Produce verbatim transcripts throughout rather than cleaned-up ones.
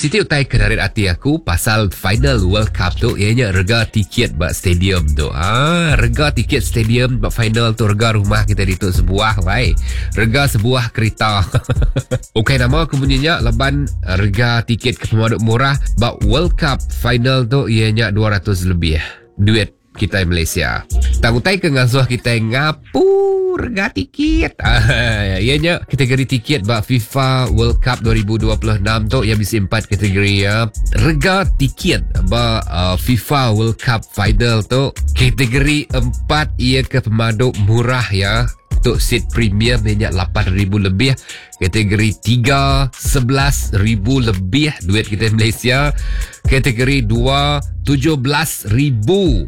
Siti utai kenarit hati aku pasal final World Cup tu, ianya rega tiket bak stadium tu. Ah, rega tiket stadium bak final tu rega rumah kita di tu sebuah, wai. Rega sebuah kereta. Okey, nama aku bunyinya leban rega tiket ke pemaduk murah bak World Cup final tu ianya dua ratus lebih. Duit kita Malaysia. Tangutai ke ngasuh kita ngapu rega tiket. Ah, ianya kategori tiket bak FIFA World Cup dua ribu dua puluh enam tu yang bisa empat kategori ya. Rega tiket bak uh, FIFA World Cup final tu kategori empat ia ke pemaduk murah ya. Untuk seat premium minyak lapan ribu lebih. Kategori tiga sebelas ribu lebih duit kita Malaysia. Kategori dua tujuh belas ribu.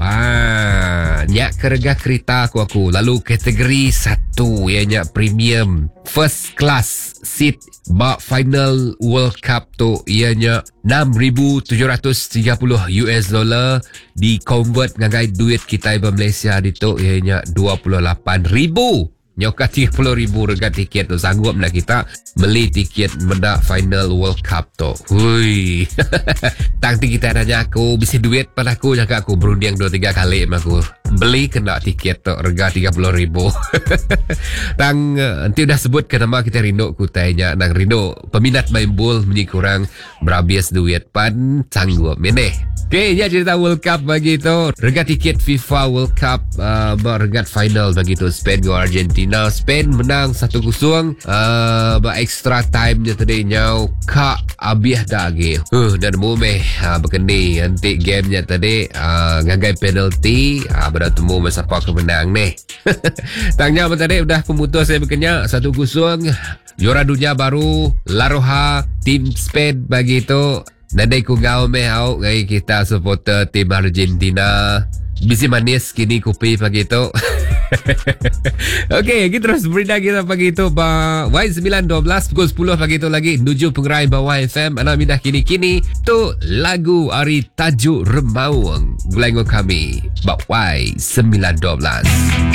Wah, nyak kerja kereta aku aku. Lalu kategori satu ianya premium first class seat bak final World Cup tu ianya enam ribu tujuh ratus tiga puluh US dollar di convert ngagai duit kita iba Malaysia di tu ianya dua puluh lapan ribu. Nyoka tiga puluh ribu rega tiket tu. Sanggup nak kita beli tiket mendak final World Cup tu. Hui. Tangti kita nanya aku bisa duit pada aku, jaka aku berunding dua tiga kali aku beli kena tiket tu rega tiga puluh ribu. Tang nanti udah sebut ke nama kita rindu ku tanya nang rindu peminat main bola menyi kurang berhabis duit pan sanggup meneh. Okey, ya cerita World Cup begitu. Rega tiket FIFA World Cup uh, berregat final begitu. Spain go Argentina. Spain menang satu kosong. Uh, ba extra time nya tadi nyau ka abiah dagi. Uh, dan mumeh uh, berkendi nanti game nya tadi uh, ngagai penalty. Uh, bertemu masa apa kemenang nih. Tangnya apa tadi udah pemutus saya berkenya satu kosong. Juara dunia baru La Roja tim Spain begitu. Nadai ku gau mehau gay kita supporter tim Argentina. Bisi manis kini kopi pagi tu. Okey, kita terus berita kita pagi tu ba Y sembilan dua belas pukul sepuluh pagi tu lagi menuju pengerai bawah F M. Ana mindah kini-kini tu lagu Ari Tajuk Remawang. Gulengo kami ba Y sembilan dua belas.